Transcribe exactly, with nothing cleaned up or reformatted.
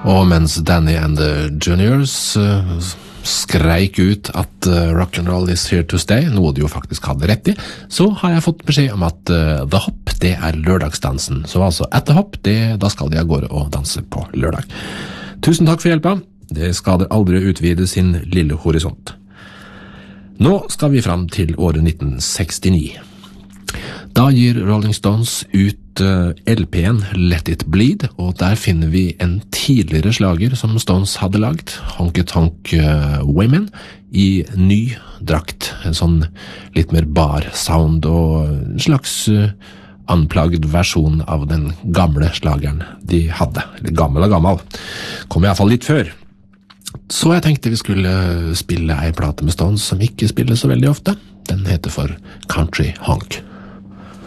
Og mens Danny and the Juniors uh, skreik ut at uh, rock and roll is here to stay, noe de jo faktisk hadde rett i, så har jeg fått beskjed om at uh, The Hop, det er lørdagsdansen. Så altså, at The Hop, det, da skal de av gårde og danse på lørdag. Tusen takk for hjelpa. Det skader aldri å utvide sin lille horisont. Nå skal vi fram til året nitten sekstini. Da gir Rolling Stones ut uh, L P-en Let It Bleed, og der finner vi en tidligere slager som Stones hadde lagt, Honky Tonk uh, Women, i ny drakt. En sånn litt mer bar sound og en slags uh, unplugged versjon av den gamle slageren de hadde. Eller gammel og gammel. Kom i hvert fall litt før. Så jeg tenkte vi skulle spille ei plate med Stones som ikke spiller så veldig ofte. Den heter for Country Honk.